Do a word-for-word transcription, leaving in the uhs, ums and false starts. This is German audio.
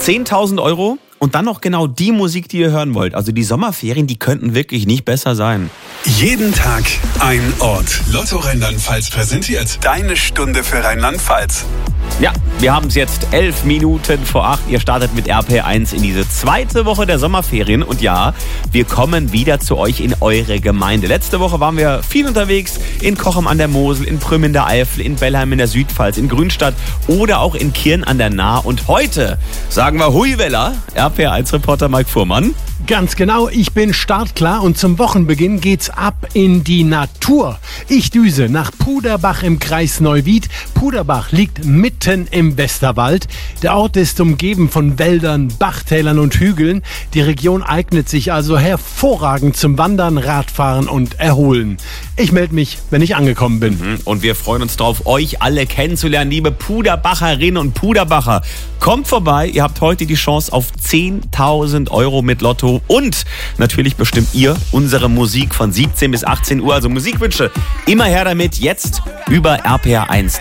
zehntausend Euro und dann noch genau die Musik, die ihr hören wollt. Also die Sommerferien, die könnten wirklich nicht besser sein. Jeden Tag ein Ort. Lotto Rheinland-Pfalz präsentiert. Deine Stunde für Rheinland-Pfalz. Ja, wir haben es jetzt elf Minuten vor acht. Ihr startet mit R P R eins in diese zweite Woche der Sommerferien. Und ja, wir kommen wieder zu euch in eure Gemeinde. Letzte Woche waren wir viel unterwegs in Cochem an der Mosel, in Prüm in der Eifel, in Bellheim in der Südpfalz, in Grünstadt oder auch in Kirn an der Nahe. Und heute sagen wir Hui Wella, R P R eins Reporter Mike Fuhrmann. Ganz genau, ich bin startklar und zum Wochenbeginn geht's ab in die Natur. Ich düse nach Puderbach im Kreis Neuwied. Puderbach liegt mitten im Westerwald. Der Ort ist umgeben von Wäldern, Bachtälern und Hügeln. Die Region eignet sich also hervorragend zum Wandern, Radfahren und Erholen. Ich melde mich, wenn ich angekommen bin. Und wir freuen uns drauf, euch alle kennenzulernen, liebe Puderbacherinnen und Puderbacher. Kommt vorbei, ihr habt heute die Chance auf zehntausend Euro mit Lotto und natürlich bestimmt ihr unsere Musik von siebzehn bis achtzehn Uhr. Also Musikwünsche immer her damit, jetzt über R P R eins.